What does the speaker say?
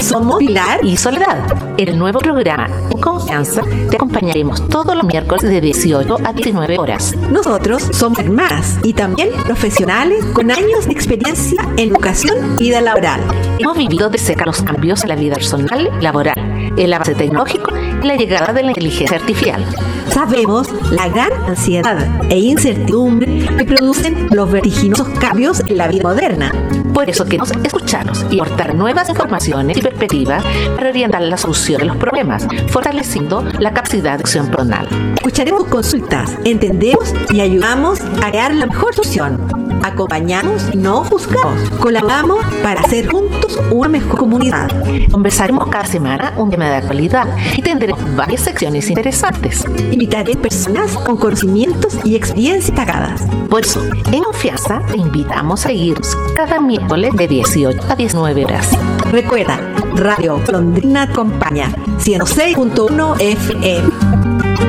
Somos Pilar y Soledad. En el nuevo programa En Confianza te acompañaremos todos los miércoles de 18 a 19 horas. Nosotros somos hermanas y también profesionales con años de experiencia en educación y vida laboral. Hemos vivido de cerca los cambios en la vida personal y laboral, el avance tecnológico y la llegada de la inteligencia artificial. Sabemos la gran ansiedad e incertidumbre que producen los vertiginosos cambios en la vida moderna. Por eso queremos escucharnos y aportar nuevas informaciones y perspectivas para orientar la solución de los problemas, fortaleciendo la capacidad de acción personal. Escucharemos consultas, entendemos y ayudamos a crear la mejor solución. Acompañamos y no juzgamos. Colaboramos para hacer juntos una mejor comunidad. Conversaremos cada semana un tema de actualidad y tendremos varias secciones interesantes. Invitaré personas con conocimientos y experiencias destacadas. Por eso, en Confianza te invitamos a seguirnos cada miércoles de 18 a 19 horas. Recuerda, Radio Golondrina acompaña 106.1 FM.